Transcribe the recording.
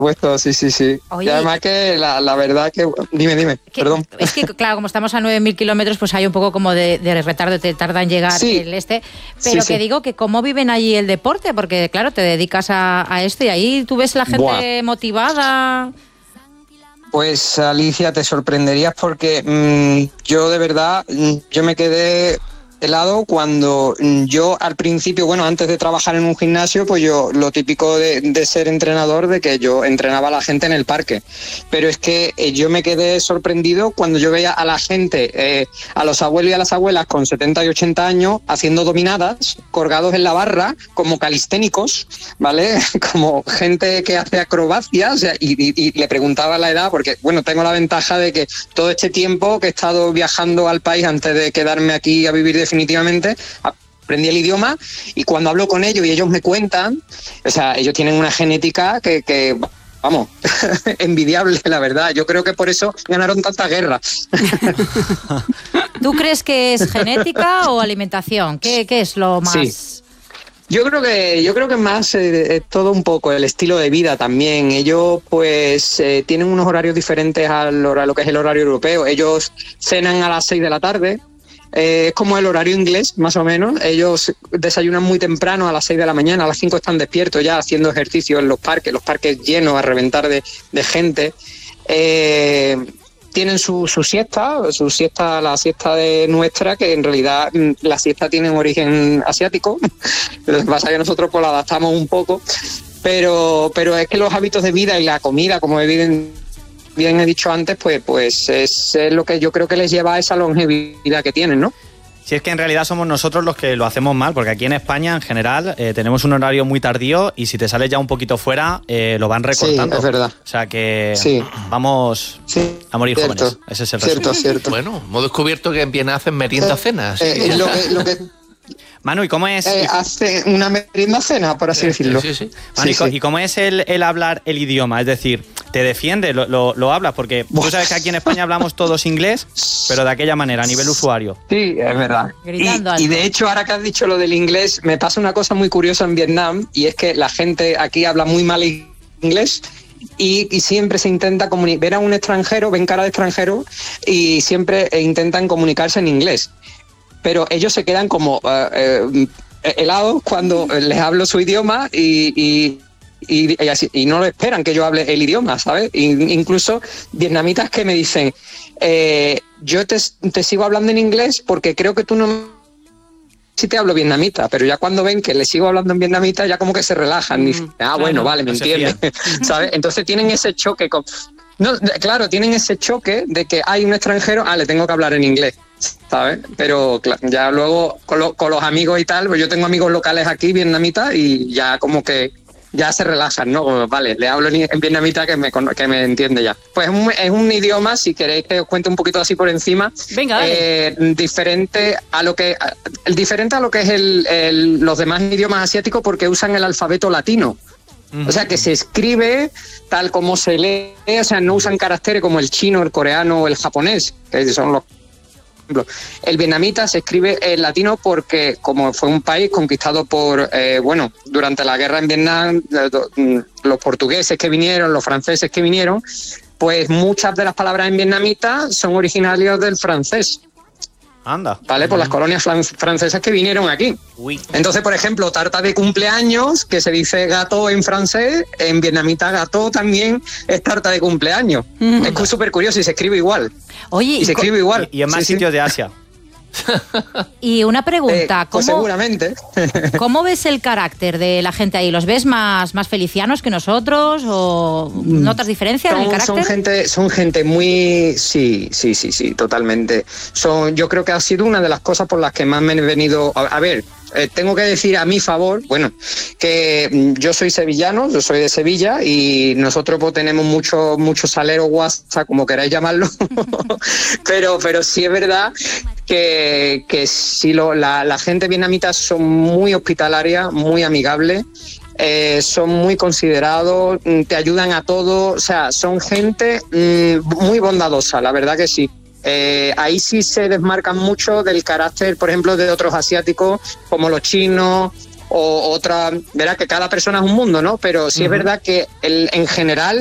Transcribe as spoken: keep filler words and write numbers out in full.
supuesto, sí, sí, sí. Oye, y además que la, la verdad que... Dime, dime, que, perdón. Es que, claro, como estamos a nueve mil kilómetros, pues hay un poco como de, de retardo, te tarda en llegar sí. el este. Pero sí, que sí. digo que cómo viven allí el deporte, porque claro, te dedicas a, a esto y ahí tú ves la gente Buah. motivada... Pues Alicia, te sorprenderías porque mmm, yo de verdad, yo me quedé helado cuando yo al principio, bueno, antes de trabajar en un gimnasio, pues yo lo típico de, de ser entrenador, de que yo entrenaba a la gente en el parque, pero es que eh, yo me quedé sorprendido cuando yo veía a la gente, eh, a los abuelos y a las abuelas con setenta y ochenta años haciendo dominadas, colgados en la barra como calisténicos, ¿vale? Como gente que hace acrobacias, o sea, y, y, y le preguntaba la edad, porque bueno, tengo la ventaja de que todo este tiempo que he estado viajando al país antes de quedarme aquí a vivir de definitivamente, aprendí el idioma y cuando hablo con ellos y ellos me cuentan, o sea, ellos tienen una genética que, que vamos, envidiable, la verdad. Yo creo que por eso ganaron tantas guerras. ¿Tú crees que es genética o alimentación? ¿Qué, qué es lo más...? Sí. Yo creo que yo creo que más eh, es todo un poco el estilo de vida también. Ellos pues eh, tienen unos horarios diferentes al a lo que es el horario europeo. Ellos cenan a las seis de la tarde. Eh, es como el horario inglés, más o menos. Ellos desayunan muy temprano, a las seis de la mañana, a las cinco están despiertos ya haciendo ejercicio en los parques, los parques llenos a reventar de, de gente. Eh, tienen su, su siesta, su siesta, la siesta de nuestra, que en realidad la siesta tiene un origen asiático. Lo que pasa es que nosotros pues la adaptamos un poco, pero, pero es que los hábitos de vida y la comida, como bien, bien he dicho antes, pues, pues es, es lo que yo creo que les lleva a esa longevidad que tienen, ¿no? Si es que en realidad somos nosotros los que lo hacemos mal, porque aquí en España en general eh, tenemos un horario muy tardío y si te sales ya un poquito fuera eh, lo van recortando. Sí, es verdad. O sea que sí. vamos sí, a morir cierto, jóvenes. Ese es el cierto, resumen. cierto. Bueno, hemos descubierto que en Viena hacen merienda cena. Eh, eh, lo que, lo que... Manu, ¿y cómo es? Eh, hace una merienda cena, por así sí, decirlo. Sí, sí. Manu, sí, ¿y, sí. ¿y cómo es el, el hablar el idioma? Es decir, ¿te defiende? ¿Lo, lo, lo hablas? Porque Buah. tú sabes que aquí en España hablamos todos inglés, pero de aquella manera, a nivel usuario. Sí, es verdad. Y, y de hecho, ahora que has dicho lo del inglés, me pasa una cosa muy curiosa en Vietnam, y es que la gente aquí habla muy mal inglés. Y, y siempre se intenta comunicar, ver a un extranjero, ven cara de extranjero y siempre intentan comunicarse en inglés. Pero ellos se quedan como uh, uh, helados cuando les hablo su idioma y, y, y, y, así, y no lo esperan que yo hable el idioma, ¿sabes? Incluso vietnamitas que me dicen, eh, yo te, te sigo hablando en inglés porque creo que tú no... Sí te hablo vietnamita, pero ya cuando ven que les sigo hablando en vietnamita ya como que se relajan. Mm, dicen, ah, claro, bueno, vale, me no entiendes, ¿sabes? Entonces tienen ese choque con... No, claro, tienen ese choque de que hay un extranjero, ah, le tengo que hablar en inglés, ¿sabes? Pero claro, ya luego con, lo, con los amigos y tal, pues yo tengo amigos locales aquí, vietnamitas, y ya como que ya se relajan, ¿no? Vale, le hablo en, en vietnamita que me, que me entiende ya. Pues es un, es un idioma, si queréis que os cuente un poquito así por encima, Venga, eh, diferente a lo que el diferente a lo que es el, el, los demás idiomas asiáticos porque usan el alfabeto latino. Uh-huh. O sea, que se escribe tal como se lee, o sea, no usan caracteres como el chino, el coreano o el japonés, que son los... El vietnamita se escribe en latino porque como fue un país conquistado por, eh, bueno, durante la guerra en Vietnam, los portugueses que vinieron, los franceses que vinieron, pues muchas de las palabras en vietnamita son originarias del francés. Anda. ¿Vale? Por las colonias francesas que vinieron aquí. Uy. Entonces, por ejemplo, tarta de cumpleaños, que se dice gato en francés, en vietnamita gato también es tarta de cumpleaños. Mm. Es súper curioso y se escribe igual. Oye, y se escribe igual. Y, y en más sí, sitios sí. de Asia. Y una pregunta, eh, pues ¿cómo, seguramente. ¿cómo ves el carácter de la gente ahí? ¿Los ves más, más felicianos que nosotros o notas diferencias son, en el carácter? Son gente, son gente muy... Sí, sí, sí, sí, totalmente. Son, yo creo que ha sido una de las cosas por las que más me he venido... A, a ver, eh, tengo que decir a mi favor, bueno, que yo soy sevillano, yo soy de Sevilla y nosotros pues, tenemos muchos mucho salero WhatsApp, como queráis llamarlo, pero, pero sí es verdad que, que sí, lo, la, la gente vietnamita son muy hospitalaria, muy amigable, eh, son muy considerados, te ayudan a todo, o sea, son gente mmm, muy bondadosa, la verdad que sí. Eh, ahí sí se desmarcan mucho del carácter, por ejemplo, de otros asiáticos como los chinos o otra, verá que cada persona es un mundo, ¿no? Pero sí uh-huh. es verdad que el, en general